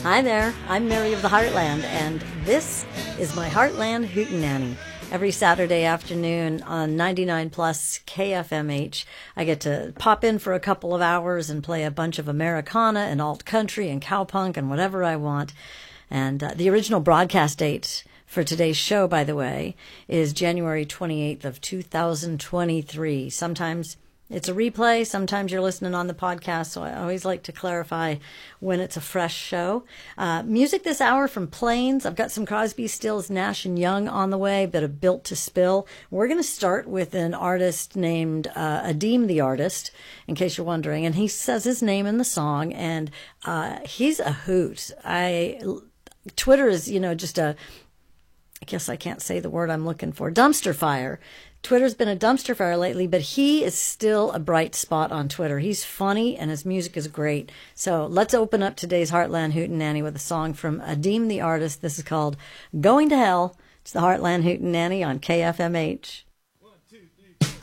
Hi there, I'm Mary of the Heartland, and this is my Heartland Hootenanny. Every Saturday afternoon on 99 Plus KFMH, I get to pop in for a couple of hours and play a bunch of Americana and alt country and cowpunk and whatever I want. And the original broadcast date for today's show, by the way, is January 28th of 2023. Sometimes it's a replay. Sometimes you're listening on the podcast, so I always like to clarify when it's a fresh show. Music this hour from Plains. I've got some Crosby, Stills, Nash & Young on the way, a bit of Built to Spill. We're going to start with an artist named Adim the Artist, in case you're wondering, and he says his name in the song, and he's a hoot. Twitter is, just I guess I can't say the word I'm looking for, dumpster fire. Twitter's been a dumpster fire lately, but he is still a bright spot on Twitter. He's funny and his music is great. So let's open up today's Heartland Hootenanny with a song from Adim the Artist. This is called Going to Hell. It's the Heartland Hootenanny on KFMH.